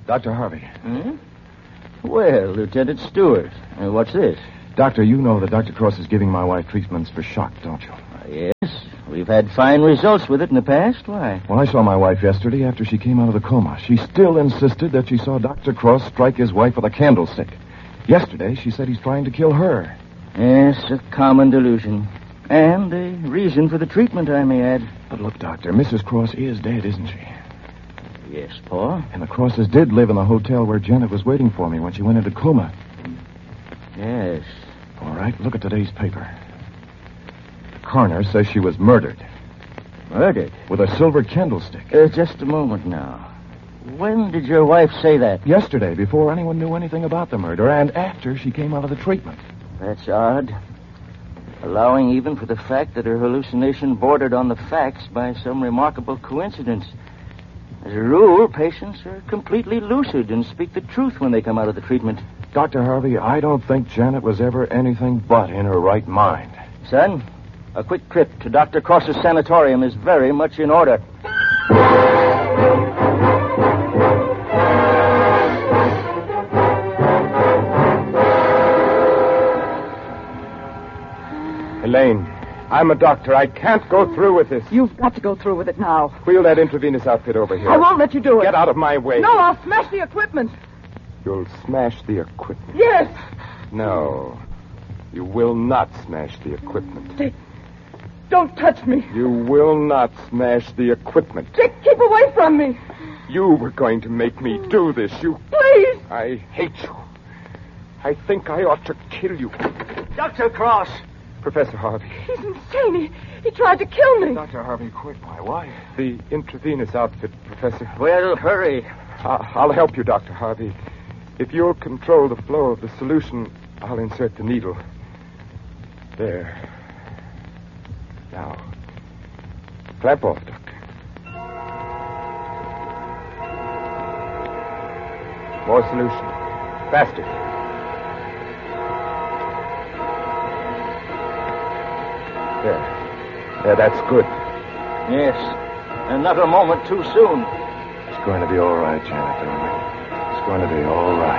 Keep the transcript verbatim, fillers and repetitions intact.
Doctor Harvey. Hmm? Well, Lieutenant Stewart, uh, what's this? Doctor, you know that Doctor Cross is giving my wife treatments for shock, don't you? Uh, yes, we've had fine results with it in the past. Why? Well, I saw my wife yesterday after she came out of the coma. She still insisted that she saw Doctor Cross strike his wife with a candlestick. Yesterday, she said he's trying to kill her. Yes, a common delusion. And a reason for the treatment, I may add. But look, Doctor, Missus Cross is dead, isn't she? Yes, Paul. And the Crosses did live in the hotel where Janet was waiting for me when she went into coma. Yes. All right, look at today's paper. The coroner says she was murdered. Murdered? With a silver candlestick. Uh, just a moment now. When did your wife say that? Yesterday, before anyone knew anything about the murder, and after she came out of the treatment. That's odd. Allowing even for the fact that her hallucination bordered on the facts by some remarkable coincidence. As a rule, patients are completely lucid and speak the truth when they come out of the treatment. Doctor Harvey, I don't think Janet was ever anything but in her right mind. Son, a quick trip to Doctor Cross's sanatorium is very much in order. Elaine, I'm a doctor. I can't go through with this. You've got to go through with it now. Wheel that intravenous outfit over here. I won't let you do it. Get out of my way. No, I'll smash the equipment. You'll smash the equipment. Yes. No. You will not smash the equipment. Dick, don't touch me. You will not smash the equipment. Dick, keep away from me. You were going to make me do this. You... Please. I hate you. I think I ought to kill you. Doctor Cross. Professor Harvey. He's insane. He, he tried to kill me. Doctor Harvey, quick, my wife. The intravenous outfit, Professor. Well, hurry. I- I'll help you, Doctor Harvey. If you'll control the flow of the solution, I'll insert the needle. There. Now, clamp off, Doctor. More solution. Faster. There. There, that's good. Yes. Another moment too soon. It's going to be all right, Janet, darling. It's going to be all right.